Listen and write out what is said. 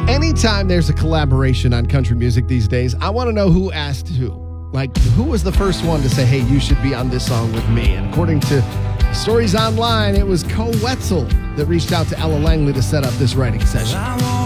Anytime there's a collaboration on country music these days, I want to know who asked who. Like, who was the first one to say, hey, you should be on this song with me? And according to stories online, it was Koe Wetzel that reached out to Ella Langley to set up this writing session.